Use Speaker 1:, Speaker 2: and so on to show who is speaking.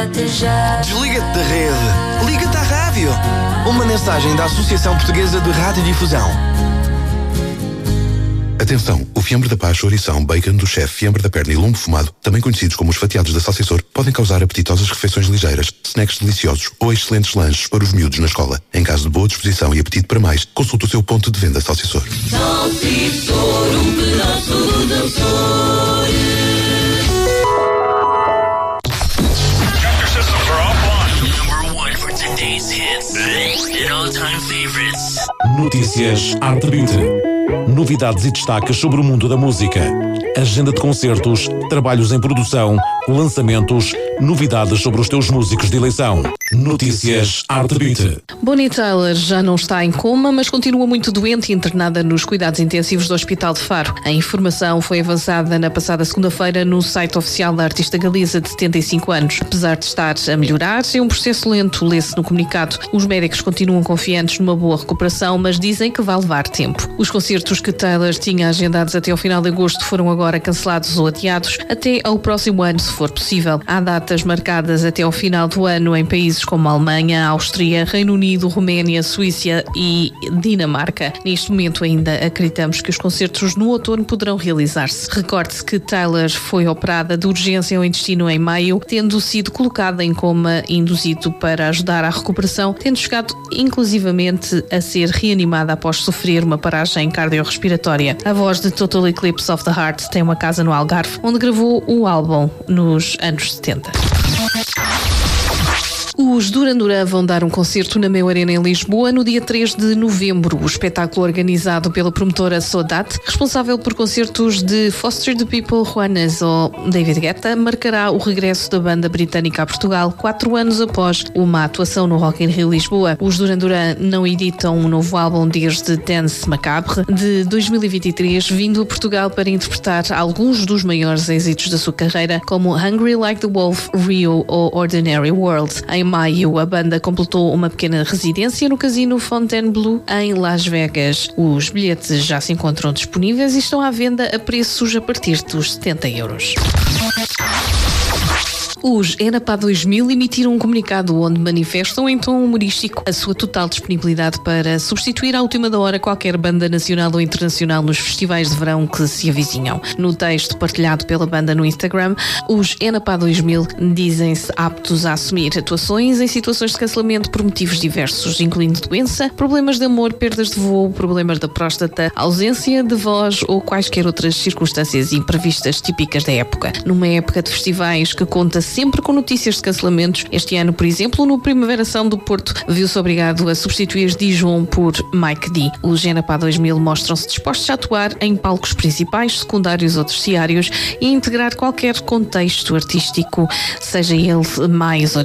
Speaker 1: Desliga-te já.
Speaker 2: Desliga-te da rede. Liga-te à rádio. Uma mensagem da Associação Portuguesa de Radiodifusão.
Speaker 3: Atenção, o fiambre da paz, chourição, bacon do chefe, fiambre da perna e lombo fumado, também conhecidos como os fatiados da salsiçor, podem causar apetitosas refeições ligeiras, snacks deliciosos ou excelentes lanches para os miúdos na escola. Em caso de boa disposição e apetite para mais, consulte o seu ponto de venda Salsiçor.
Speaker 1: Salsiçor, pedaço do teu sonho.
Speaker 4: Number one for today's hits and all-time favorites.
Speaker 5: Notícias Arte Beauty. Novidades e destaques sobre o mundo da música. Agenda de concertos, trabalhos em produção, lançamentos, novidades sobre os teus músicos de eleição. Notícias Arte Beauty.
Speaker 6: Bonnie Tyler já não está em coma, mas continua muito doente e internada nos cuidados intensivos do Hospital de Faro. A informação foi avançada na passada segunda-feira no site oficial da artista galesa de 75 anos. Apesar de estar a melhorar, é um processo lento, lê-se no comunicado. Os médicos continuam confiantes numa boa recuperação, mas dizem que vai levar tempo. Os concertos que Taylor tinha agendados até ao final de agosto foram agora cancelados ou adiados até ao próximo ano, se for possível. Há datas marcadas até ao final do ano em países como Alemanha, Áustria, Reino Unido, Roménia, Suíça e Dinamarca. Neste momento ainda acreditamos que os concertos no outono poderão realizar-se. Recorde-se que Taylor foi operada de urgência ao intestino em maio, tendo sido colocada em coma induzido para ajudar à recuperação, tendo chegado inclusivamente a ser reanimada após sofrer uma paragem cardiorrespiratória. A voz de Total Eclipse of the Heart tem uma casa no Algarve, onde gravou o álbum nos anos 70. Os Duran Duran vão dar um concerto na Meu Arena em Lisboa no dia 3 de novembro. O espetáculo organizado pela promotora Sodat, responsável por concertos de Foster the People, Juanes ou David Guetta, marcará o regresso da banda britânica a Portugal 4 anos após uma atuação no Rock in Rio Lisboa. Os Duran Duran não editam um novo álbum desde Dance Macabre de 2023, vindo a Portugal para interpretar alguns dos maiores êxitos da sua carreira, como Hungry Like the Wolf, Rio ou Ordinary World. Em maio, a banda completou uma pequena residência no Casino Fontainebleau, em Las Vegas. Os bilhetes já se encontram disponíveis e estão à venda a preços a partir dos 70 euros. Os ENAPA 2000 emitiram um comunicado onde manifestam em tom humorístico a sua total disponibilidade para substituir à última da hora qualquer banda nacional ou internacional nos festivais de verão que se avizinham. No texto partilhado pela banda no Instagram, os ENAPA 2000 dizem-se aptos a assumir atuações em situações de cancelamento por motivos diversos, incluindo doença, problemas de amor, perdas de voo, problemas da próstata, ausência de voz ou quaisquer outras circunstâncias imprevistas típicas da época. Numa época de festivais que conta sempre com notícias de cancelamentos, este ano, por exemplo, no Primavera Sound do Porto, viu-se obrigado a substituir Dijon por Mike D. Os ENAPA 2000 mostram-se dispostos a atuar em palcos principais, secundários ou terciários e integrar qualquer contexto artístico, seja ele mais